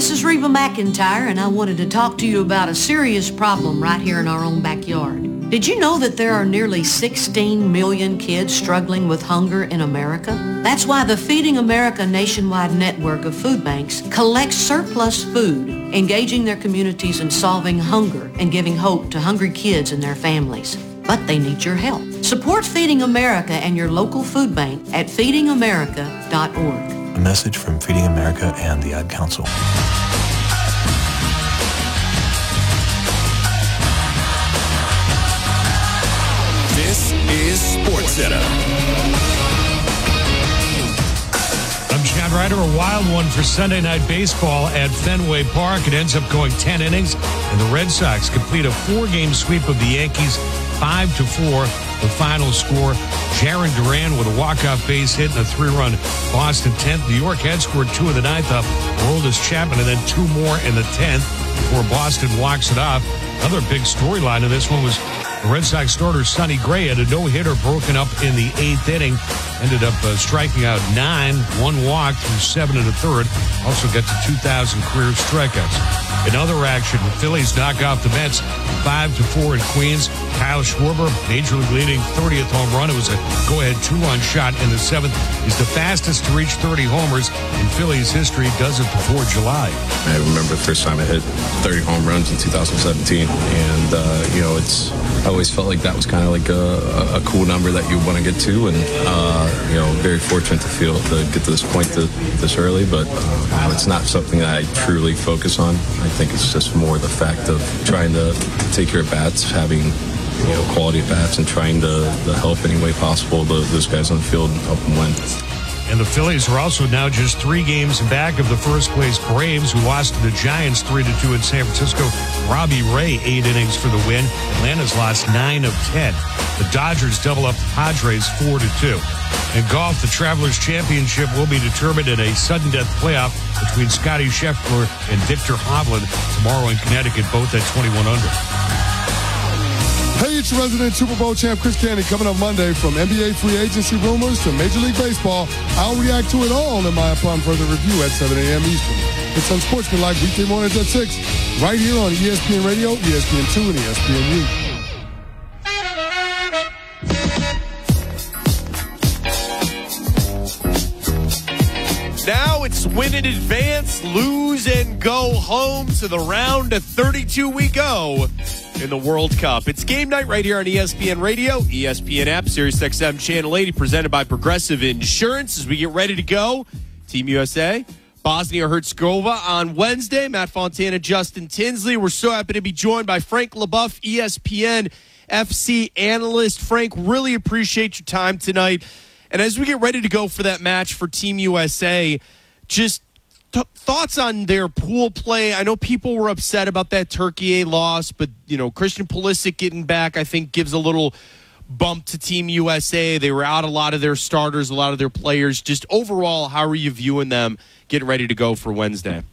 this is Reba McEntire, and I wanted to talk to you about a serious problem right here in our own backyard. Did you know that there are nearly 16 million kids struggling with hunger in America? That's why the Feeding America nationwide network of food banks collects surplus food, engaging their communities in solving hunger and giving hope to hungry kids and their families. But they need your help. Support Feeding America and your local food bank at feedingamerica.org. A message from Feeding America and the Ad Council. This is SportsCenter. I'm John Ryder. A wild one for Sunday Night Baseball at Fenway Park. It ends up going 10 innings, and the Red Sox complete a 4-game sweep of the Yankees, 5-4. The final score, Jarren Duran with a walk-off base hit and a 3-run Boston 10th. New York had scored 2 in the 9th up, Aroldis Chapman, and then 2 more in the 10th before Boston walks it off. Another big storyline of this one was the Red Sox starter Sonny Gray had a no-hitter broken up in the 8th inning. Ended up striking out 9, 1 walk through 7 1/3. Also got to 2,000 career strikeouts. In other action, the Phillies knock off the Mets 5-4 in Queens. Kyle Schwarber, Major League leading 30th home run. It was a go-ahead 2-run shot in the 7th. He's the fastest to reach 30 homers in Phillies history. Does it before July. I remember the first time I hit 30 home runs in 2017. And, I always felt like that was kind of like a cool number that you want to get to. And, very fortunate to get to this point this early. But it's not something that I truly focus on. I think it's just more the fact of trying to take care of bats, having quality at bats, and trying to help any way possible those guys on the field and help them win. And the Phillies are also now just 3 games back of the first-place Braves, who lost to the Giants 3-2 in San Francisco. Robbie Ray, 8 innings for the win. Atlanta's lost 9 of 10. The Dodgers double up the Padres 4-2. In golf, the Travelers Championship will be determined in a sudden death playoff between Scotty Scheffler and Victor Hovland tomorrow in Connecticut, both at 21 under. Hey, it's your resident Super Bowl champ, Chris Canty, coming up Monday. From NBA free agency rumors to Major League Baseball, I'll react to it all in my upon further review at 7 a.m. Eastern. It's Unsportsmanlike weekday mornings at 6, right here on ESPN Radio, ESPN2, and ESPNU. Now it's win in advance, lose and go home. To the round of 32 we go in the World Cup. It's game night right here on ESPN Radio, ESPN app, SiriusXM Channel 80, presented by Progressive Insurance. As we get ready to go, Team USA, Bosnia-Herzegovina on Wednesday. Matt Fontana, Justin Tinsley. We're so happy to be joined by Frank LaBeouf, ESPN FC analyst. Frank, really appreciate your time tonight. And as we get ready to go for that match for Team USA, just thoughts on their pool play. I know people were upset about that Turkey loss, but, Christian Pulisic getting back, I think, gives a little bump to Team USA. They were out a lot of their starters, a lot of their players. Just overall, how are you viewing them getting ready to go for Wednesday?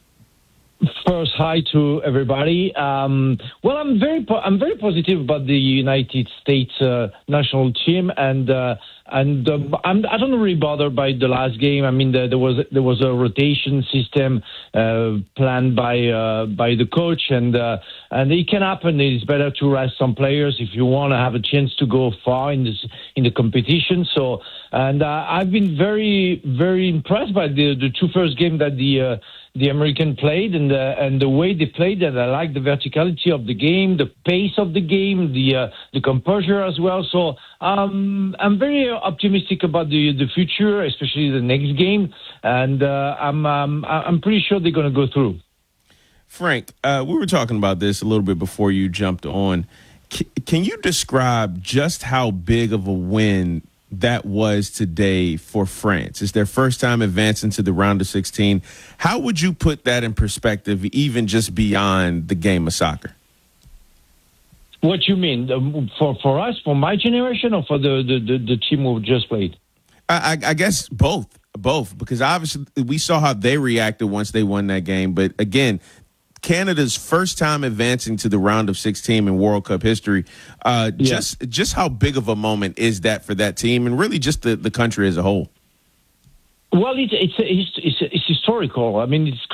First, hi to everybody. I'm very positive about the United States national team, and I don't really bother by the last game. I mean, there was a rotation system planned by the coach, and it can happen. It's better to rest some players if you want to have a chance to go far in the competition. So, and I've been very, very impressed by the 2 first games that the American played and the way they played. And I like the verticality of the game, the pace of the game, the composure as well. So I'm very optimistic about the future, especially the next game. And I'm pretty sure they're going to go through. Frank, we were talking about this a little bit before you jumped on. Can you describe just how big of a win that was today for France? It's their first time advancing to the round of 16. How would you put that in perspective, even just beyond the game of soccer? What you mean? For us, for my generation, or for the team who just played? I guess both, because obviously we saw how they reacted once they won that game. But again, Canada's first time advancing to the round of 16 in World Cup history. Just how big of a moment is that for that team, and really just the country as a whole? Well, it's historical. I mean,